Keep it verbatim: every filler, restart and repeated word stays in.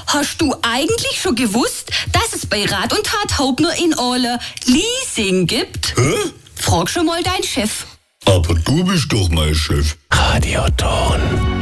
Hast du eigentlich schon gewusst, dass es bei Rat und Tat Hauptner in Orle Leasing gibt? Hä? Frag schon mal deinen Chef. Aber du bist doch mein Chef. Radioton.